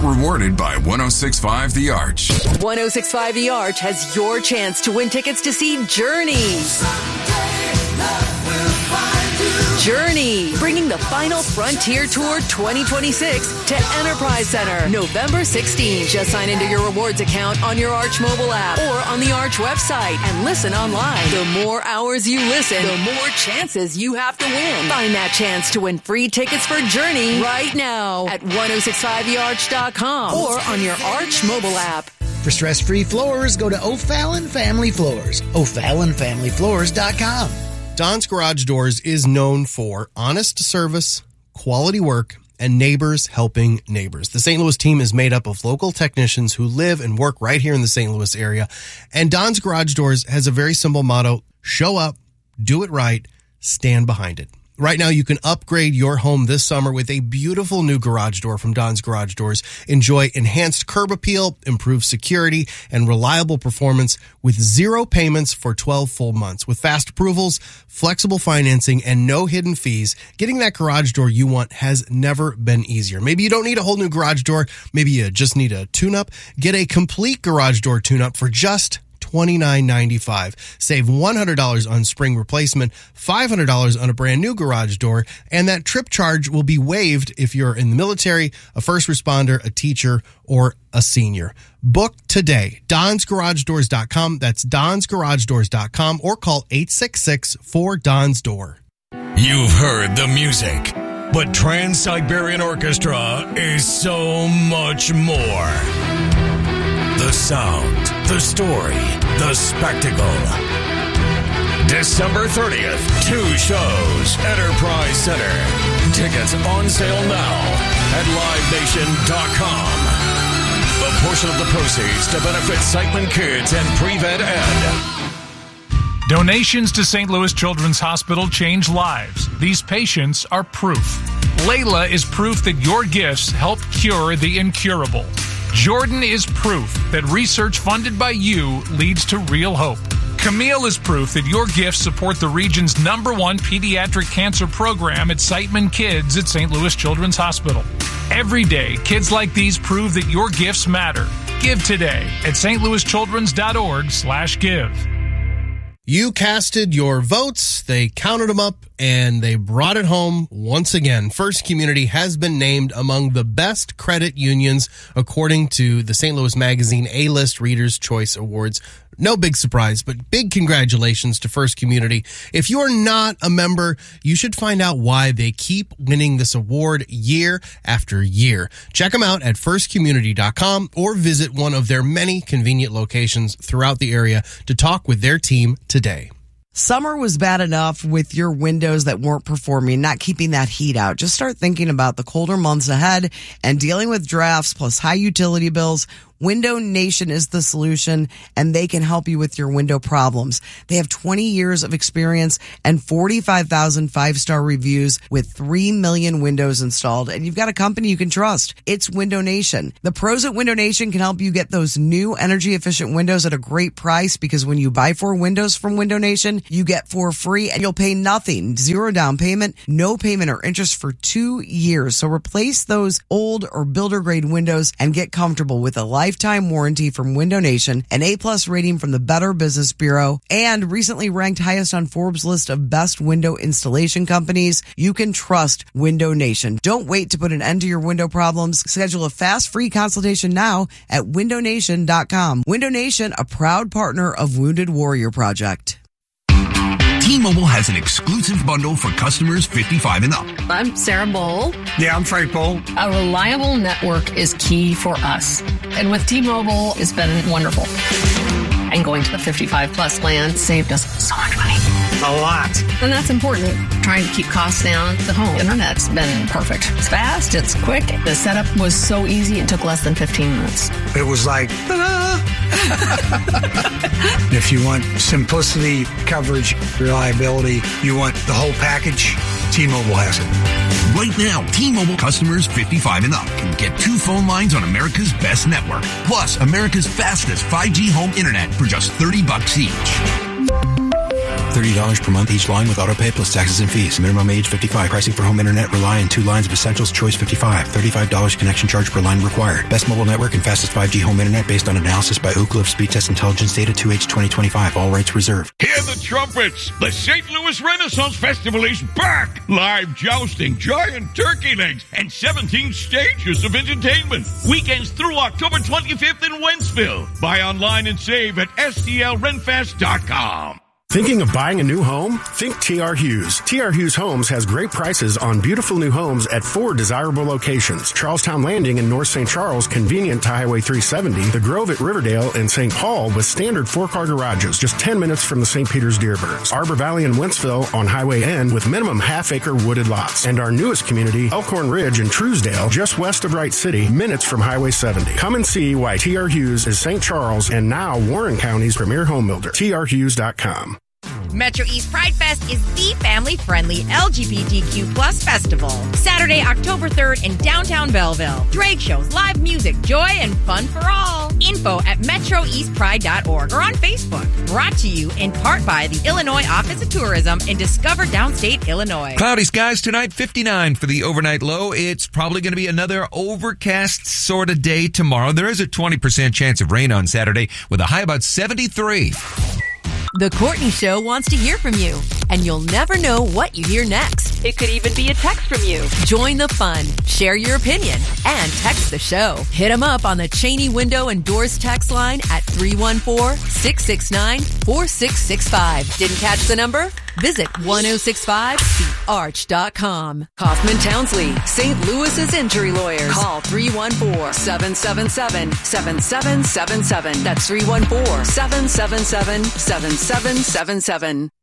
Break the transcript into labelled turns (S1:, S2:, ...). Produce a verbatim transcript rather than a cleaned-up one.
S1: rewarded by one oh six point five The Arch.
S2: one oh six point five The Arch has your chance to win tickets to see Journey. Journey, bringing the final Frontier Tour twenty twenty-six to Enterprise Center, November sixteenth. Just sign into your rewards account on your Arch mobile app or on the Arch website and listen online. The more hours you listen, the more chances you have to win. Find that chance to win free tickets for Journey right now at ten sixty-five the arch dot com or on your Arch mobile app.
S3: For stress-free floors, go to O'Fallon Family Floors, O'Fallon Family Floors dot com.
S4: Don's Garage Doors is known for honest service, quality work, and neighbors helping neighbors. The Saint Louis team is made up of local technicians who live and work right here in the Saint Louis area. And Don's Garage Doors has a very simple motto: show up, do it right, stand behind it. Right now, you can upgrade your home this summer with a beautiful new garage door from Don's Garage Doors. Enjoy enhanced curb appeal, improved security, and reliable performance with zero payments for twelve full months. With fast approvals, flexible financing, and no hidden fees, getting that garage door you want has never been easier. Maybe you don't need a whole new garage door. Maybe you just need a tune-up. Get a complete garage door tune-up for just twenty-nine ninety-five. Save one hundred dollars on spring replacement, five hundred dollars on a brand new garage door, and that trip charge will be waived if you're in the military, a first responder, a teacher, or a senior. Book today. Dons Garage Doors dot com. That's Dons Garage Doors dot com or call eight six six, four, D O N S door.
S5: You've heard the music, but Trans-Siberian Orchestra is so much more. The sound, the story, the spectacle. December thirtieth, two shows, Enterprise Center. Tickets on sale now at live nation dot com. A portion of the proceeds to benefit Siteman Kids and Prevent Ed.
S6: Donations to Saint Louis Children's Hospital change lives. These patients are proof. Layla is proof that your gifts help cure the incurable. Jordan is proof that research funded by you leads to real hope. Camille is proof that your gifts support the region's number one pediatric cancer program at Siteman Kids at Saint Louis Children's Hospital. Every day, kids like these prove that your gifts matter. Give today at stlouischildrens.org slash give.
S4: You casted your votes, they counted them up, and they brought it home once again. First Community has been named among the best credit unions according to the Saint Louis Magazine A-List Reader's Choice Awards. No big surprise, but big congratulations to First Community. If you are not a member, you should find out why they keep winning this award year after year. Check them out at first community dot com or visit one of their many convenient locations throughout the area to talk with their team today.
S7: Summer was bad enough with your windows that weren't performing, not keeping that heat out. Just start thinking about the colder months ahead and dealing with drafts plus high utility bills. Window Nation is the solution, and they can help you with your window problems. They have twenty years of experience and forty-five thousand five-star reviews with three million windows installed, and you've got a company you can trust. It's Window Nation. The pros at Window Nation can help you get those new energy-efficient windows at a great price, because when you buy four windows from Window Nation, you get four free, and you'll pay nothing. Zero down payment, no payment or interest for two years. So replace those old or builder-grade windows and get comfortable with a life lifetime warranty from Window Nation, an A-plus rating from the Better Business Bureau, and recently ranked highest on Forbes' list of best window installation companies. You can trust Window Nation. Don't wait to put an end to your window problems. Schedule a fast, free consultation now at window nation dot com. Window Nation, a proud partner of Wounded Warrior Project.
S8: T-Mobile has an exclusive bundle for customers fifty-five and up.
S9: I'm Sarah Bowl.
S10: Yeah, I'm Frank Bowl.
S9: A reliable network is key for us. And with T-Mobile, it's been wonderful. And going to the fifty-five plus plan saved us so much money.
S10: A lot.
S9: And that's important. Trying to keep costs down. The home internet's been perfect. It's fast. It's quick. The setup was so easy. It took less than fifteen minutes.
S10: It was like, ta-da! If you want simplicity, coverage, reliability, you want the whole package, T-Mobile has it.
S8: Right now, T-Mobile customers fifty-five and up can get two phone lines on America's best network, plus America's fastest five G home internet for just thirty bucks each.
S11: thirty dollars per month each line with auto pay plus taxes and fees. Minimum age fifty-five. Pricing for home internet rely on two lines of Essentials Choice fifty-five. thirty-five dollars connection charge per line required. Best mobile network and fastest five G home internet based on analysis by Oak Cliff Speed Test Intelligence Data two H twenty twenty-five. All rights reserved.
S12: Hear the trumpets! The Saint Louis Renaissance Festival is back! Live jousting, giant turkey legs, and seventeen stages of entertainment. Weekends through October twenty-fifth in Wentzville. Buy online and save at S T L renfest dot com.
S13: Thinking of buying a new home? Think T R. Hughes. T R. Hughes Homes has great prices on beautiful new homes at four desirable locations. Charlestown Landing in North Saint Charles, convenient to Highway three seventy. The Grove at Riverdale and Saint Paul with standard four-car garages, just ten minutes from the Saint Peter's Dearborns. Arbor Valley in Wentzville on Highway N with minimum half-acre wooded lots. And our newest community, Elkhorn Ridge in Truesdale, just west of Wright City, minutes from Highway seventy. Come and see why T R. Hughes is Saint Charles and now Warren County's premier home builder. T R Hughes dot com.
S14: Metro East Pride Fest is the family-friendly L G B T Q plus festival. Saturday, October third in downtown Belleville. Drag shows, live music, joy, and fun for all. Info at metro east pride dot org or on Facebook. Brought to you in part by the Illinois Office of Tourism and Discover Downstate Illinois.
S15: Cloudy skies tonight, fifty-nine for the overnight low. It's probably going to be another overcast sort of day tomorrow. There is a twenty percent chance of rain on Saturday with a high about seventy-three.
S2: The Courtney Show wants to hear from you, and you'll never know what you hear next. It could even be a text from you. Join the fun, share your opinion, and text the show. Hit them up on the Cheney Window and Doors text line at three one four, six six nine, four six six five. Didn't catch the number? Visit ten sixty-five the arch dot com. Kaufman Townsley, Saint Louis's injury lawyers. Call three one four, seven seven seven, seven seven seven seven. That's three one four, seven seven seven, seven seven seven seven.